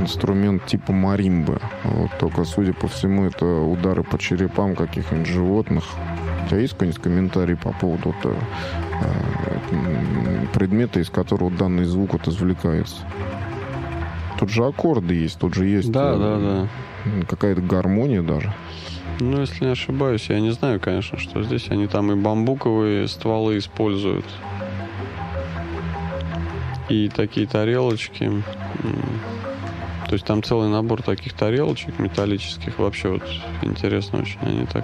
инструмент типа маримбы. Вот, только, судя по всему, это удары по черепам каких-нибудь животных. У тебя есть какой-нибудь комментарий по поводу предмета, из которого данный звук вот извлекается? Тут же аккорды есть, тут же есть какая-то гармония даже. Ну, если не ошибаюсь, я не знаю, конечно, что здесь. Они там и бамбуковые стволы используют. И такие тарелочки. То есть там целый набор таких тарелочек металлических. Вообще вот интересно очень. Они так...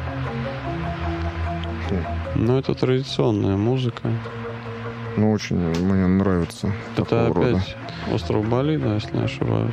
Ну, это традиционная музыка. Ну, очень мне нравится. Это опять рода. Остров Бали, да, если не ошибаюсь.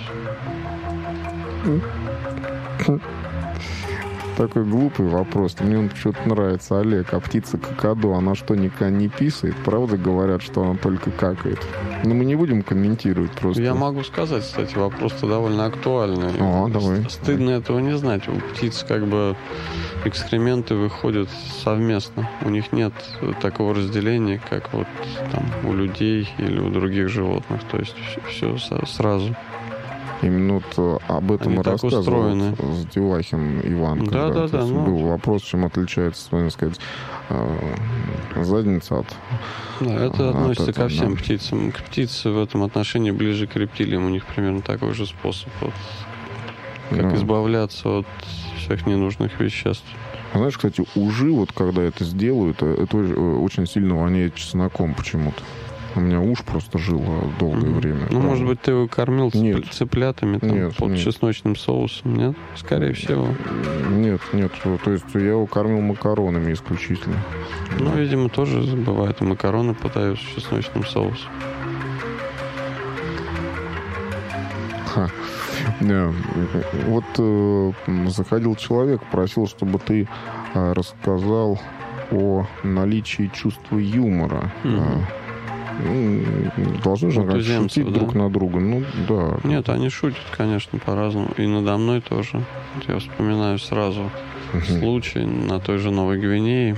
Такой глупый вопрос. Мне он почему-то нравится. Олег, а птица какаду, она что, никогда не писает? Правда говорят, что она только какает? Но мы не будем комментировать просто. Я могу сказать, кстати, вопрос-то довольно актуальный. Давай. Стыдно этого не знать. У птиц как бы экскременты выходят совместно. У них нет такого разделения, как вот там у людей или у других животных. То есть все сразу. Именно вот об этом они и рассказывал Девахин Иван. Да. Был вопрос, чем отличается, можно сказать, задница от... Да, это относится ко всем птицам. К птице в этом отношении ближе к рептилиям. У них примерно такой же способ. Вот, как избавляться от всех ненужных веществ. Знаешь, кстати, ужи, вот когда это сделают, это очень сильно воняет чесноком почему-то. У меня уж просто жил долгое время. Ну, может быть, ты его кормил цыплятами под нет. чесночным соусом, нет? Скорее всего. Нет. То есть я его кормил макаронами исключительно. Ну, видимо, тоже бывает. И макароны подают с чесночным соусом. Вот заходил человек, просил, чтобы ты рассказал о наличии чувства юмора. Должны же как шутить друг на друга. Ну, да. Нет, они шутят, конечно, по-разному. И надо мной тоже. Я вспоминаю сразу случай на той же Новой Гвинее.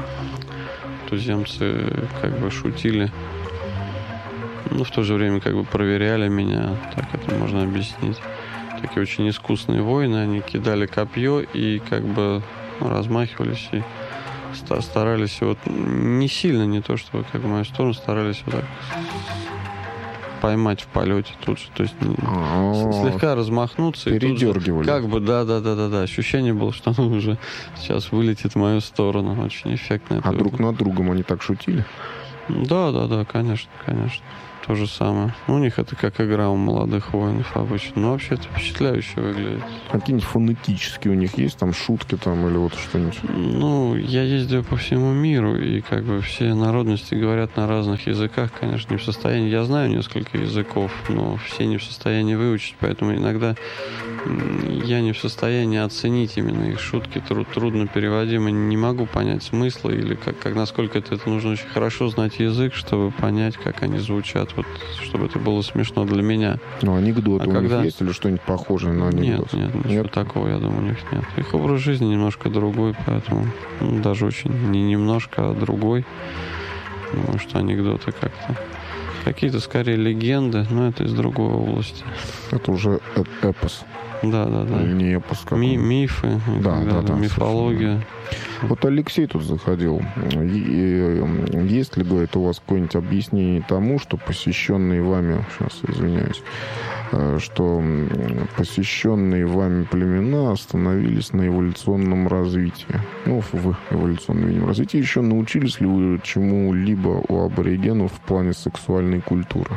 Туземцы как бы шутили. Но в то же время как бы проверяли меня. Так это можно объяснить. Такие очень искусные воины. Они кидали копье и как бы размахивались и старались вот не сильно, не то что как в мою сторону, старались вот так поймать в полете тут же, то есть слегка размахнуться передергивали. И тут же, как бы да, ощущение было, что оно уже сейчас вылетит в мою сторону, очень эффектно. А друг над другом они так шутили? Да, конечно. То же самое. У них это как игра у молодых воинов обычно. Но вообще это впечатляюще выглядит. Какие-нибудь фонетические у них есть? Там шутки там или вот что-нибудь? Ну, я ездил по всему миру, и как бы все народности говорят на разных языках. Конечно, не в состоянии. Я знаю несколько языков, но все не в состоянии выучить, поэтому иногда я не в состоянии оценить именно их шутки. Трудно переводимо. Не могу понять смысла или как насколько это нужно очень хорошо знать язык, чтобы понять, как они звучат. Вот, чтобы это было смешно для меня. Ну, анекдоты у них есть или что-нибудь похожее на анекдот? Нет, ничего такого, я думаю, у них нет. Их образ жизни немножко другой, поэтому даже очень не немножко, а другой. Думаю, что анекдоты как-то какие-то скорее легенды, но это из другой области. Это уже эпос. Да. Не эпос, как мифы, да, мифология. Вот Алексей тут заходил. Есть ли, говорит, у вас какое-нибудь объяснение тому, что посещенные вами, сейчас извиняюсь, что посещенные вами племена остановились на эволюционном развитии? Ну, в эволюционном развитии. Еще научились ли вы чему-либо у аборигенов в плане сексуальной культуры?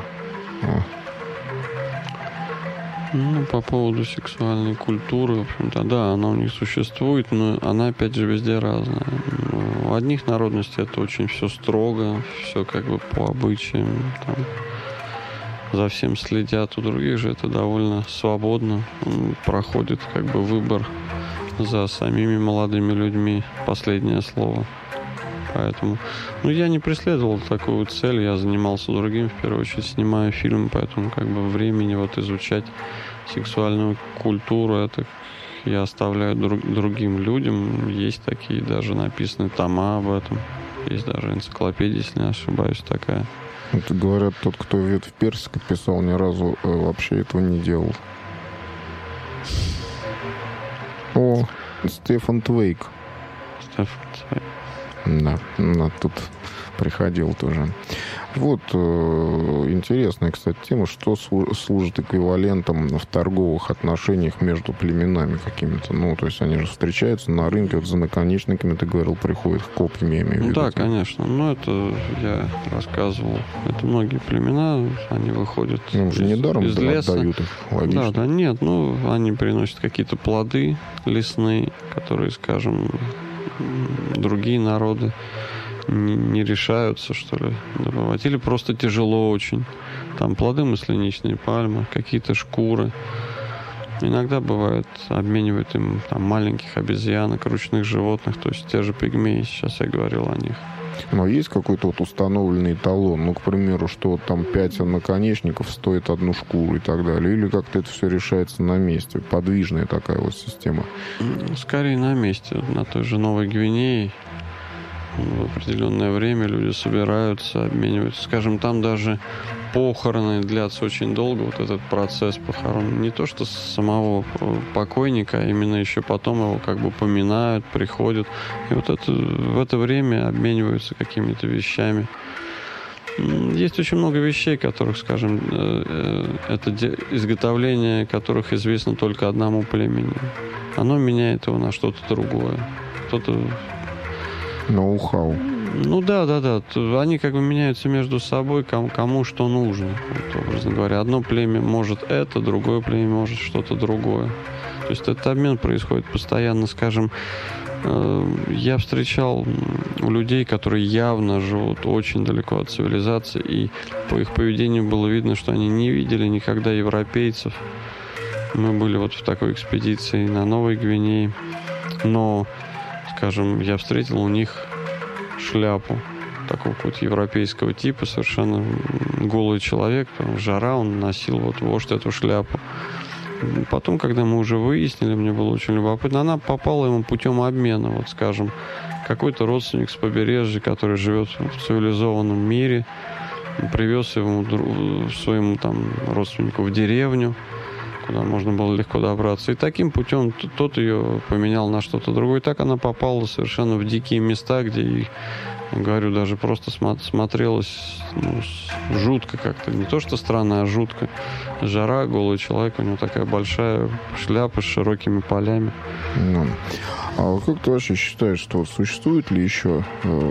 Ну, по поводу сексуальной культуры, в общем-то, да, она у них существует, но она, опять же, везде разная. У одних народностей это очень все строго, все как бы по обычаям, там, за всем следят. У других же это довольно свободно, проходит как бы выбор за самими молодыми людьми, последнее слово. Поэтому, я не преследовал такую цель, я занимался другим, в первую очередь, снимая фильм, поэтому как бы времени вот изучать сексуальную культуру, это я оставляю другим людям. Есть такие даже написаны тома об этом, есть даже энциклопедия, если не ошибаюсь, такая. Это, говорят, тот, кто ветвь персика писал, ни разу вообще этого не делал. О, Стефан Твейк. Да, тут приходил тоже. Вот интересная, кстати, тема, что служит эквивалентом в торговых отношениях между племенами какими-то. Ну, то есть они же встречаются на рынке, вот за наконечниками, ты говорил, приходят копьями, я имею в виду. Да, конечно. Ну, это я рассказывал. Это многие племена, они выходят же недаром из леса. Отдают их, логично. Да, нет, они приносят какие-то плоды лесные, которые, скажем, другие народы не решаются, что ли, добывать. Или просто тяжело очень. Там плоды масляничные, пальмы, какие-то шкуры. Иногда бывает, обменивают им там маленьких обезьянок, ручных животных, то есть те же пигмеи, сейчас я говорил о них. Но есть какой-то вот установленный эталон? Ну, к примеру, что вот там 5 наконечников стоит одну шкуру и так далее? Или как-то это все решается на месте? Подвижная такая вот система? Скорее на месте. На той же Новой Гвинее в определенное время люди собираются, обмениваются. Скажем, там даже похороны длятся очень долго, вот этот процесс похорон. Не то, что самого покойника, а именно еще потом его как бы поминают, приходят. И вот в это время обмениваются какими-то вещами. Есть очень много вещей, которых, скажем, это изготовление которых известно только одному племени. Оно меняет его на что-то другое. Кто-то... Ноу-хау. Ну да. Они как бы меняются между собой, кому что нужно. Вот, образно говоря, одно племя может это, другое племя может что-то другое. То есть этот обмен происходит постоянно, скажем. Я встречал у людей, которые явно живут очень далеко от цивилизации, и по их поведению было видно, что они не видели никогда европейцев. Мы были вот в такой экспедиции на Новой Гвинее, но, скажем, я встретил у них шляпу такого вот европейского типа, совершенно голый человек, жара, он носил вот вождь эту шляпу. Потом, когда мы уже выяснили, мне было очень любопытно, она попала ему путем обмена, вот, скажем, какой-то родственник с побережья, который живет в цивилизованном мире, привез ему своему там родственнику в деревню, куда можно было легко добраться. И таким путем тот ее поменял на что-то другое. И так она попала совершенно в дикие места, где, говорю, даже просто смотрелось жутко как-то. Не то, что странно, а жутко. Жара, голый человек, у него такая большая шляпа с широкими полями. Ну. А как ты вообще считаешь, что вот существуют ли еще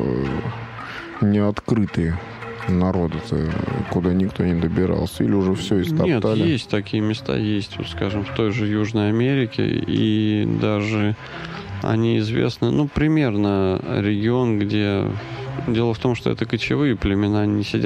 неоткрытые народы-то, куда никто не добирался? Или уже все истоптали? Нет, есть такие места, есть, вот, скажем, в той же Южной Америке, и даже они известны, примерно регион, где... Дело в том, что это кочевые племена, они не сидят